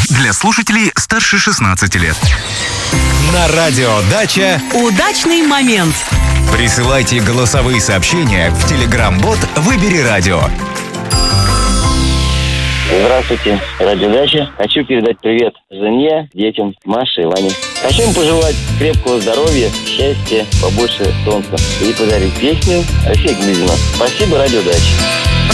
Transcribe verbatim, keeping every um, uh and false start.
Для слушателей старше шестнадцати лет. На радио «Дача» удачный момент. Присылайте голосовые сообщения в Telegram-бот «Выбери радио». Здравствуйте, радио «Дача». Хочу передать привет жене, детям, Маше и Ване. Хочу им пожелать крепкого здоровья, счастья, побольше солнца и подарить песню Алексея Глизина. Спасибо, радио «Дача».